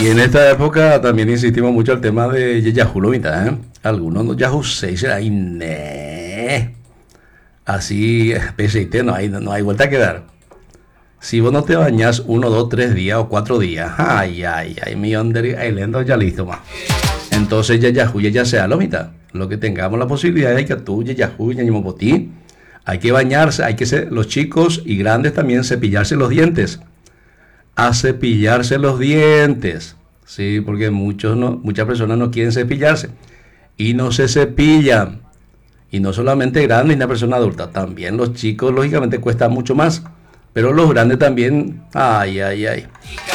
Y en esta época también insistimos mucho el tema de Yahoo Lomita, ¿eh? Algunos no Yahoo 6 ahí, ne. Así, PCT, no hay vuelta a quedar. Si vos no te bañas 1, 2, 3 días o 4 días, mi under ahí lento ya listo más. Entonces Yahoo ya sea Lomita. Lo que tengamos la posibilidad de que tú Yahoo ya por ti. Hay que bañarse, hay que ser, los chicos y grandes también cepillarse los dientes. A cepillarse los dientes. Sí, porque muchas personas no quieren cepillarse y no se cepillan. Y no solamente grandes ni una persona adulta, también los chicos lógicamente cuesta mucho más, pero los grandes también, ay.